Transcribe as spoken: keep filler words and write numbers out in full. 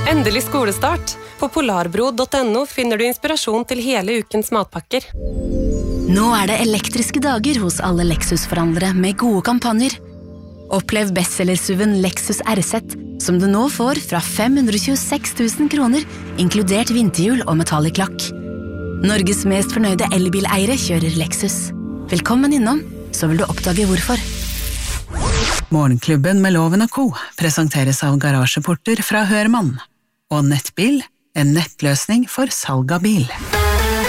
Endelig skolestart. På polarbro punktum no finner du inspirasjon til hele ukens matpakker. Nå er det elektriske dager hos alle Lexus-forhandlere med gode kampanjer. Opplev bestsellersuven Lexus R Z, som du nå får fra fem hundre tjueseks tusen kroner, inkludert vinterhjul og metallic lakk. Norges mest fornøyde elbileiere kjører Lexus. Velkommen innom, så vil du oppdage hvorfor. Morgenklubben med Loven og Co. presenteres av garasjeporter fra Hørmann. Og Nettbil, en nettløsning for salg av bil.